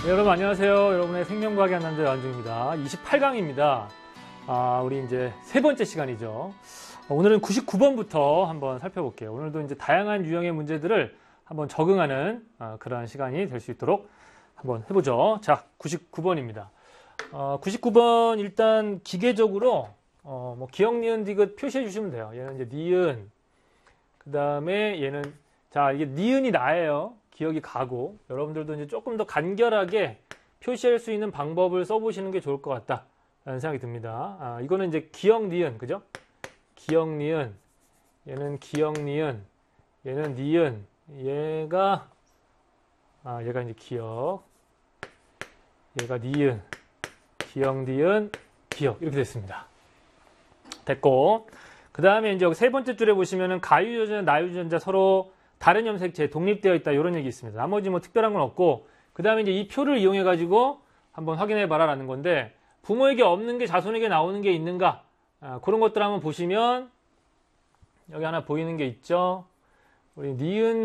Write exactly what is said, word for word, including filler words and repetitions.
네, 여러분 안녕하세요. 여러분의 생명과학의 한남자 연중입니다. 이십팔 강입니다. 아, 우리 이제 세 번째 시간이죠. 오늘은 구십구 번부터 한번 살펴볼게요. 오늘도 이제 다양한 유형의 문제들을 한번 적응하는 어, 그러한 시간이 될 수 있도록 한번 해보죠. 자, 구십구 번입니다. 어, 구십구 번 일단 기계적으로 어, 뭐 기역, 니은, 디귿 표시해 주시면 돼요. 얘는 이제 니은, 그 다음에 얘는 자 이게 니은이 나예요. 기억이 가고, 여러분들도 이제 조금 더 간결하게 표시할 수 있는 방법을 써보시는 게 좋을 것 같다라는 생각이 듭니다. 아, 이거는 이제 기역, 니은, 그죠? 기역, 니은, 얘는 기역, 니은, 얘는 니은, 얘가, 아, 얘가 이제 기역, 얘가 니은, 기역, 니은, 기역, 이렇게 됐습니다. 됐고, 그 다음에 이제 여기 세 번째 줄에 보시면은 가유전자, 나유전자 서로 다른 염색체에 독립되어 있다, 이런 얘기 있습니다. 나머지 뭐 특별한 건 없고, 그 다음에 이제 이 표를 이용해 가지고 한번 확인해 봐라 라는 건데, 부모에게 없는 게 자손에게 나오는 게 있는가, 아, 그런 것들 한번 보시면 여기 하나 보이는 게 있죠. 우리 니은